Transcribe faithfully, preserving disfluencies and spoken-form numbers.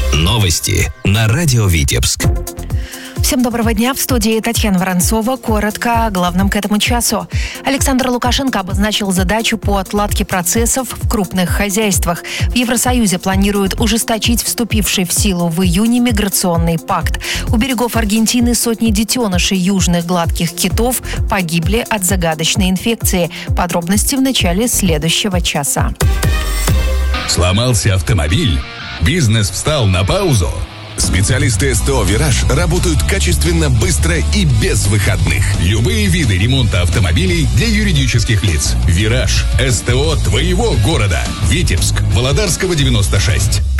Новости на радио Витебск. Всем доброго дня. В студии Татьяна Воронцова. Коротко о главном к этому часу. Александр Лукашенко обозначил задачу по отладке процессов в крупных хозяйствах. В Евросоюзе планируют ужесточить вступивший в силу в июне миграционный пакт. У берегов Аргентины сотни детенышей южных гладких китов погибли от загадочной инфекции. Подробности в начале следующего часа. Сломался автомобиль? Бизнес встал на паузу? Специалисты СТО «Вираж» работают качественно, быстро и без выходных. Любые виды ремонта автомобилей для юридических лиц. «Вираж» – СТО твоего города. Витебск, Володарского, девяносто шесть.